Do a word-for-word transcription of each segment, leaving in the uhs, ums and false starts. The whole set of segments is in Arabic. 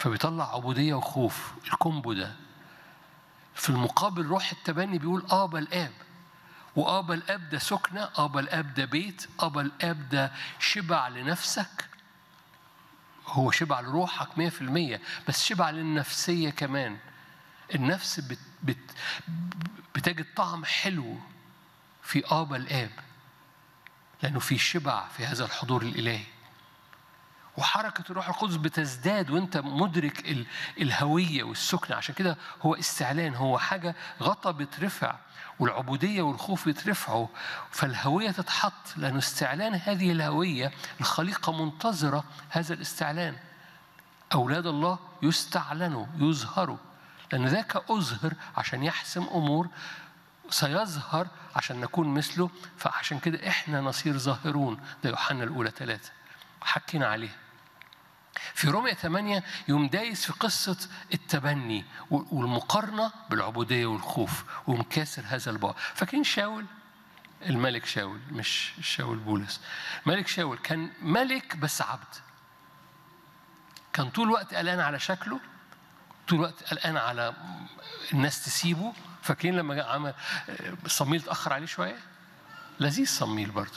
فبيطلع عبودية وخوف، الكومبو ده. في المقابل روح التبني بيقول آبا الآب، وآبا الآب ده سكنة، آبا الآب ده بيت، آبا الآب ده شبع لنفسك، هو شبع لروحك مية في المية، بس شبع للنفسية كمان. النفس بت بت بتجد طعم حلو في آبا الآب، لأنه في شبع في هذا الحضور الإلهي. وحركة الروح القدس بتزداد وانت مدرك الهوية والسكنة. عشان كده هو استعلان، هو حاجة غطى بترفع، والعبودية والخوف بيترفعوا، فالهوية تتحط، لأنه استعلان هذه الهوية الخليقة منتظرة هذا الاستعلان. أولاد الله يستعلنوا يظهروا، لأن ذاك أظهر عشان يحسم أمور، سيظهر عشان نكون مثله. فعشان كده إحنا نصير ظاهرون، ده يوحنا الأولى ثلاثة حكينا عليه. في رومية ثمانية يوم دايس في قصة التبني والمقارنة بالعبودية والخوف، ومكاسر هذا البعد. فاكرين شاول الملك شاول، مش شاول بولس، ملك شاول كان ملك بس عبد، كان طول الوقت قلقان على شكله، طول الوقت قلقان على الناس تسيبه. فاكرين لما عمل صميل تأخر عليه شوية؟ لذيذ صميل برضه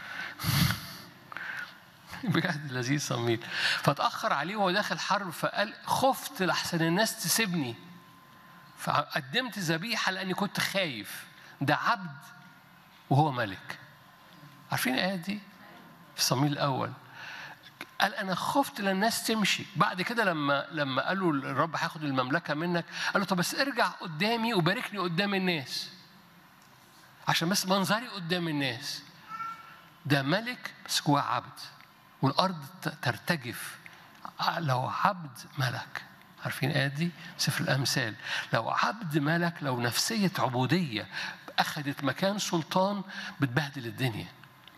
بجد لذيذ صميل. فتأخر عليه وهو داخل حرب، فقال خفت لحسن الناس تسيبني، فقدمت ذبيحة لأني كنت خايف. ده عبد وهو ملك. عارفين الآيات دي في صميل الأول؟ قال أنا خفت للناس تمشي. بعد كده لما لما قالوا الرب هياخد المملكة منك، قال له طب بس ارجع قدامي وباركني قدام الناس، عشان بس منظري قدام الناس. ده ملك بس جواه عبد، والأرض ترتجف لو عبد ملك. عارفين الآيات دي؟ سفر الأمثال. لو عبد ملك، لو نفسية عبودية أخذت مكان سلطان، بتبهدل الدنيا.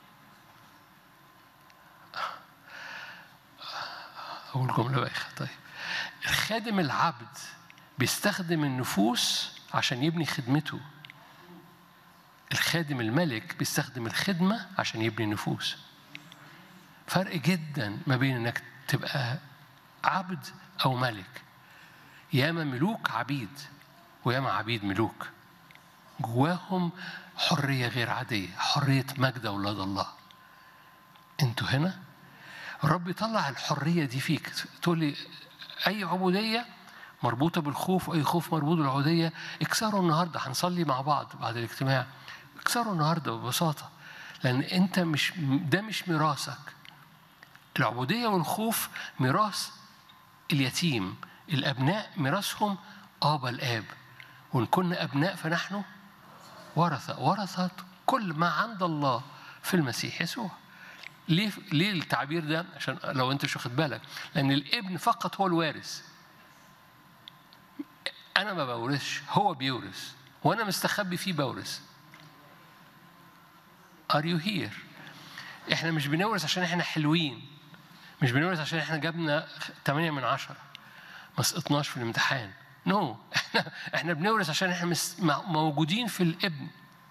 أقول جملة بايخة. طيب، الخادم العبد بيستخدم النفوس عشان يبني خدمته. الخادم الملك بيستخدم الخدمة عشان يبني النفوس. فرق جدا ما بين انك تبقى عبد او ملك. ياما ملوك عبيد، وياما عبيد ملوك، جواهم حرية غير عادية، حرية مجد أولاد الله. انتوا هنا الرب يطلع الحرية دي فيك. تقولي أي عبودية مربوطة بالخوف وأي خوف مربوط بالعبودية، اكسروا النهاردة. هنصلي مع بعض بعد الاجتماع. اكسروا النهاردة ببساطة، لأن أنت مش، ده مش ميراثك. العبودية والخوف ميراث اليتيم. الأبناء ميراثهم آبا الآب، وإن كنا أبناء فنحن ورثة، ورثة كل ما عند الله في المسيح يسوع. ليه ليه التعبير ده؟ عشان لو أنت مش واخد بالك، لأن الابن فقط هو الوارث. أنا ما بورثش، هو بيورث، وأنا مستخبي فيه بورث. Are you here؟ إحنا مش بنورث عشان إحنا حلوين، مش بنورث عشان إحنا جبنا ثمانية من عشرة ما سقطناش في الامتحان. نو no. إحنا إحنا بنورث عشان إحنا موجودين في الابن،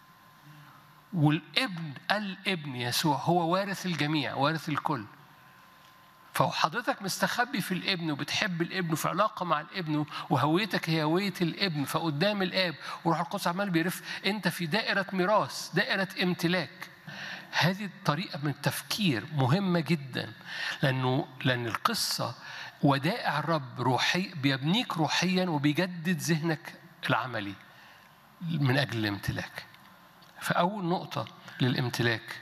والابن الابن يسوع هو وارث الجميع، وارث الكل. فحضرتك مستخبي في الابن وبتحب الابن وفي علاقة مع الابن، وهويتك هي هوية الابن، فقدام الاب وروح القدس عمال بيرف، انت في دائرة ميراث، دائرة امتلاك. هذه الطريقة من التفكير مهمة جدا، لأنه لأن القصة ودائع الرب روحي بيبنيك روحيا وبيجدد ذهنك العملي من أجل الامتلاك. فأول نقطة للامتلاك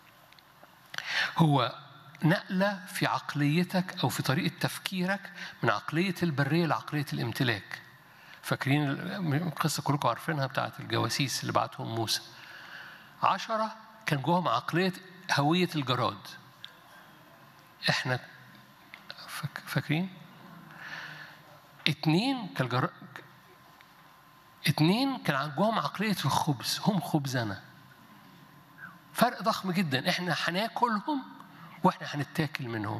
هو نقلة في عقليتك أو في طريقة تفكيرك من عقلية البرية لعقلية الامتلاك. فاكرين القصة كلكم عارفينها بتاعت الجواسيس اللي بعتهم موسى؟ عشرة كان جواهم عقلية هوية الجراد. احنا فاكرين؟ اتنين كان جر... اتنين كان جواهم عقلية الخبز، هم خبزنا. فرق ضخم جدا. احنا هناكلهم واحنا هنتاكل منهم.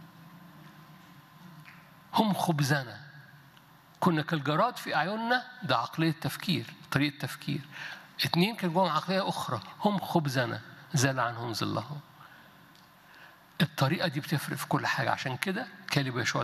هم خبزنا، كنا كالجراد في أعيننا. ده عقلية تفكير، طريقة تفكير. اتنين كان جواهم عقلية أخرى، هم خبزنا زال عنهم ظلهم. الطريقة دي بتفرق في كل حاجة. عشان كده كالب يشوع